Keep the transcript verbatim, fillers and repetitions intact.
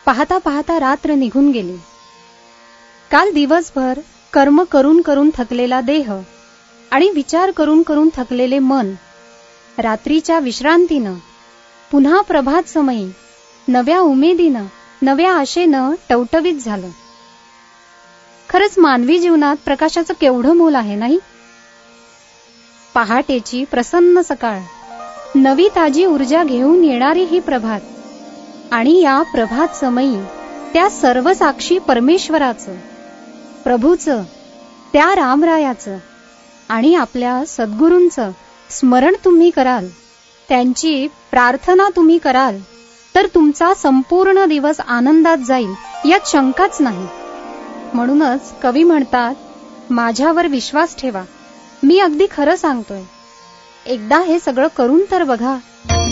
पाहता पाहता रात्र निघून गेली. काल दिवसभर कर्म करून करून थकलेला देह आणि विचार करून करून थकलेले मन रात्रीच्या विश्रांतीनं पुन्हा प्रभात समयी नव्या उमेदीनं, नव्या आशेनं टवटवीत झालं. खरंच मानवी जीवनात प्रकाशाचं केवढं मोल आहे नाही? पहाटेची प्रसन्न सकाळ, नवी ताजी ऊर्जा घेऊन येणारी ही प्रभात, आणि या प्रभात समयी त्या सर्वसाक्षी परमेश्वराचं, प्रभूचं, त्या रामरायाचं आणि आपल्या सद्गुरूंचं स्मरण तुम्ही कराल, त्यांची प्रार्थना तुम्ही कराल, तर तुमचा संपूर्ण दिवस आनंदात जाईल यात शंकाच नाही. म्हणूनच कवी म्हणतात, माझ्यावर विश्वास ठेवा, मी अगदी खरं सांगतोय. एकदा हे सगळं करून तर बघा.